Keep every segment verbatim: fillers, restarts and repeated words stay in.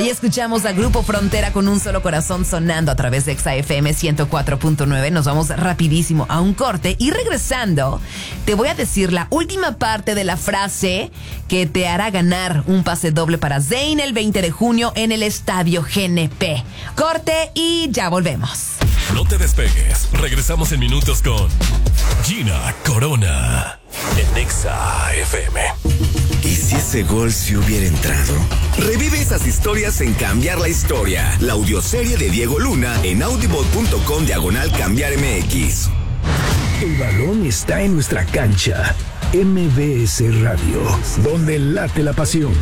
Ahí escuchamos a Grupo Frontera con Un Solo Corazón sonando a través de Exa F M ciento cuatro punto nueve. Nos vamos rapidísimo a un corte y regresando te voy a decir la última parte de la frase que te hará ganar un pase doble para Zayn el veinte de junio en el Estadio G N P. Corte y ya volvemos. No te despegues, regresamos en minutos con Gina Corona en Exa F M. ¿Y si ese gol se hubiera entrado? Revive esas historias en Cambiar la Historia, la audioserie de Diego Luna en audible.com diagonal cambiar MX. El balón está en nuestra cancha. M B S Radio, donde late la pasión.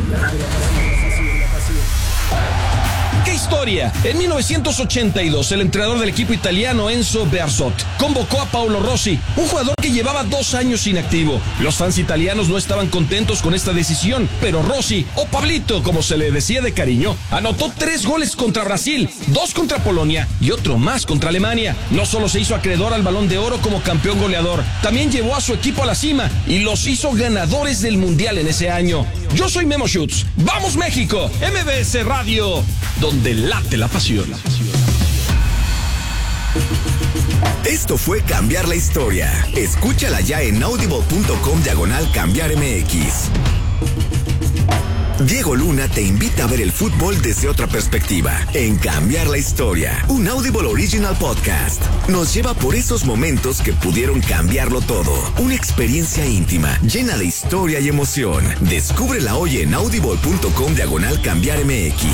¡Qué historia! En mil novecientos ochenta y dos, el entrenador del equipo italiano Enzo Bearzot convocó a Paolo Rossi, un jugador que llevaba dos años inactivo. Los fans italianos no estaban contentos con esta decisión, pero Rossi, o Pablito como se le decía de cariño, anotó tres goles contra Brasil, dos contra Polonia y otro más contra Alemania. No solo se hizo acreedor al Balón de Oro como campeón goleador, también llevó a su equipo a la cima y los hizo ganadores del Mundial en ese año. Yo soy Memo Schutz. ¡Vamos México! M B S Radio, donde late la pasión. Esto fue Cambiar la Historia. Escúchala ya en audible.com diagonal cambiar MX. Diego Luna te invita a ver el fútbol desde otra perspectiva en Cambiar la Historia, un Audible Original Podcast. Nos lleva por esos momentos que pudieron cambiarlo todo. Una experiencia íntima, llena de historia y emoción. Descúbrela hoy en audible.com diagonal cambiar MX.